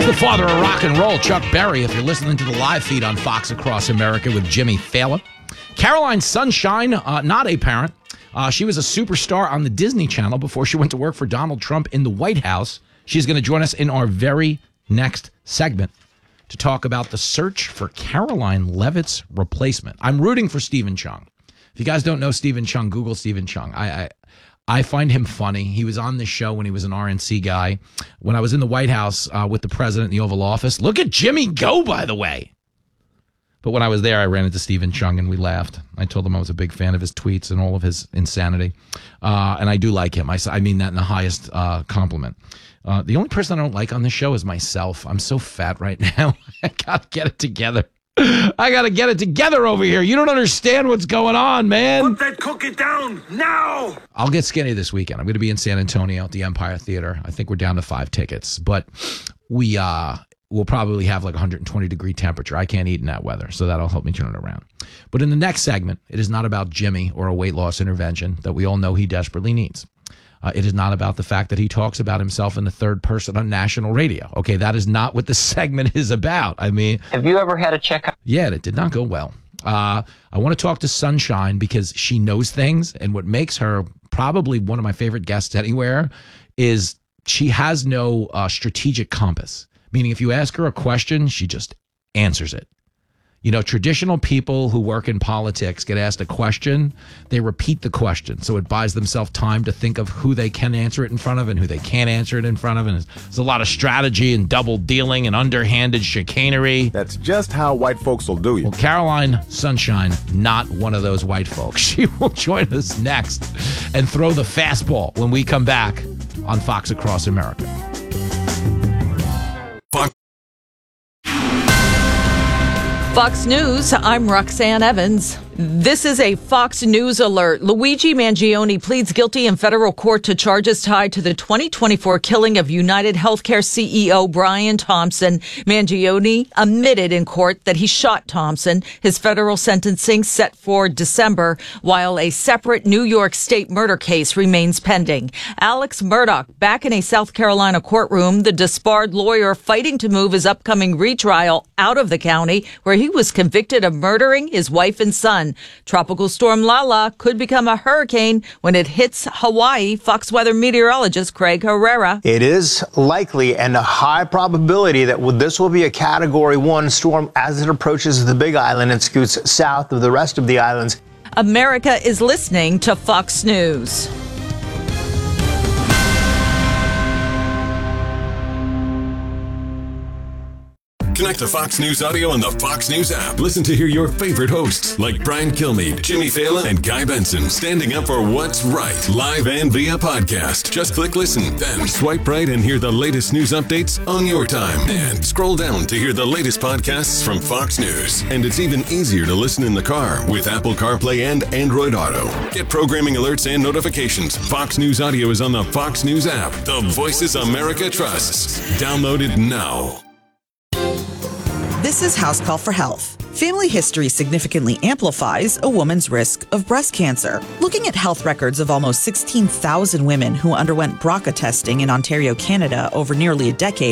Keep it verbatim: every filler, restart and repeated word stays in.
The father of rock and roll, Chuck Berry, if you're listening to the live feed on Fox Across America with Jimmy Fallon. Caroline Sunshine, uh, not a parent. Uh, she was a superstar on the Disney Channel before she went to work for Donald Trump in the White House. She's going to join us in our very next segment to talk about the search for Caroline Leavitt's replacement. I'm rooting for Stephen Chung. If you guys don't know Stephen Chung, Google Stephen Chung. I, I I find him funny. He was on this show when he was an R N C guy. When I was in the White House uh, with the president in the Oval Office. Look at Jimmy go, by the way. But when I was there, I ran into Stephen Chung and we laughed. I told him I was a big fan of his tweets and all of his insanity. Uh, and I do like him. I, I mean that in the highest uh, compliment. Uh, the only person I don't like on this show is myself. I'm so fat right now. I got to get it together. I got to get it together over here. You don't understand what's going on, man. Put that cookie down now. I'll get skinny this weekend. I'm going to be in San Antonio at the Empire Theater. I think we're down to five tickets, but we uh, will probably have like one hundred twenty degree temperature. I can't eat in that weather, so that'll help me turn it around. But in the next segment, it is not about Jimmy or a weight loss intervention that we all know he desperately needs. Uh, it is not about the fact that he talks about himself in the third person on national radio. Okay, that is not what the segment is about. I mean, have you ever had a checkup? Yeah, it did not go well. Uh, I want to talk to Sunshine because she knows things, and what makes her probably one of my favorite guests anywhere is she has no uh, strategic compass. Meaning, if you ask her a question, she just answers it. You know, traditional people who work in politics get asked a question, they repeat the question. So it buys themselves time to think of who they can answer it in front of and who they can't answer it in front of. And there's a lot of strategy and double dealing and underhanded chicanery. That's just how white folks will do you. Well, Caroline Sunshine, not one of those white folks. She will join us next and throw the fastball when we come back on Fox Across America. Fox News, I'm Roxanne Evans. This is a Fox News alert. Luigi Mangione pleads guilty in federal court to charges tied to the twenty twenty-four killing of United Healthcare C E O Brian Thompson. Mangione admitted in court that he shot Thompson. His federal sentencing set for December, while a separate New York State murder case remains pending. Alex Murdaugh, back in a South Carolina courtroom, the disbarred lawyer fighting to move his upcoming retrial out of the county where he was convicted of murdering his wife and son. Tropical storm Lala could become a hurricane when it hits Hawaii. Fox weather meteorologist Craig Herrera. It is likely and a high probability that this will be a Category one storm as it approaches the Big Island and scoots south of the rest of the islands. America is listening to Fox News. Connect to Fox News Audio on the Fox News app. Listen to hear your favorite hosts like Brian Kilmeade, Jimmy Fallon, and Guy Benson standing up for what's right, live and via podcast. Just click listen, then swipe right and hear the latest news updates on your time. And scroll down to hear the latest podcasts from Fox News. And it's even easier to listen in the car with Apple CarPlay and Android Auto. Get programming alerts and notifications. Fox News Audio is on the Fox News app. The voices America trusts. Download it now. This is House Call for Health. Family history significantly amplifies a woman's risk of breast cancer. Looking at health records of almost sixteen thousand women who underwent B R C A testing in Ontario, Canada over nearly a decade,